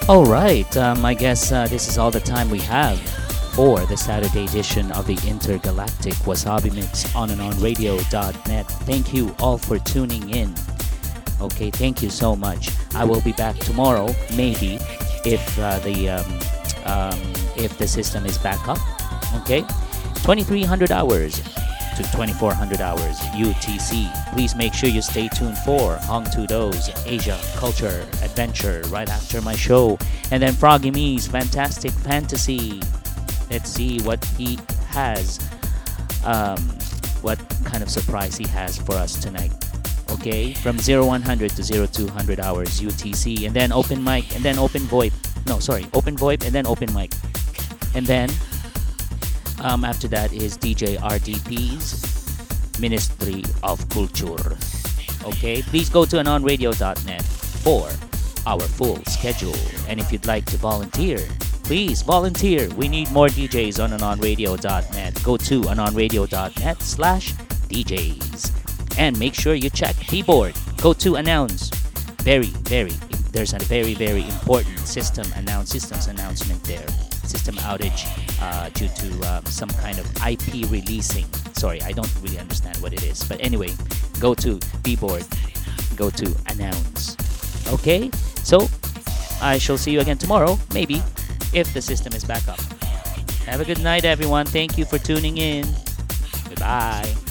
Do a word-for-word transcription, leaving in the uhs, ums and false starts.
All right, um, I guess uh, this is all the time we have for the Saturday edition of the Intergalactic Wasabi Mix on and on radio dot net. Thank you all for tuning in. Okay, thank you so much. I will be back tomorrow, maybe, if uh, the um, um, if the system is back up. Okay, twenty-three hundred hours to twenty-four hundred hours U T C. Please make sure you stay tuned for Hong Tudo's Asia Culture Adventure right after my show. And then Froggy Me's Fantastic Fantasy. Let's see what he has, um, what kind of surprise he has for us tonight. Okay, from zero one hundred to zero two hundred hours U T C. And then open mic, and then open VoIP. No, sorry, open VoIP and then open mic. And then Um, after that is D J R D P's Ministry of Culture. Okay, please go to anon radio dot net for our full schedule. And if you'd like to volunteer, please volunteer. We need more D Js on anon radio dot net. Go to anon radio dot net slash D Js. And make sure you check keyboard. Go to announce. Very, very, there's a very, very important system announce systems announcement there. System outage uh, due to um, some kind of I P releasing. Sorry, I don't really understand what it is. But anyway, go to keyboard, go to announce. Okay, so I shall see you again tomorrow, maybe, if the system is back up. Have a good night, everyone. Thank you for tuning in. Goodbye.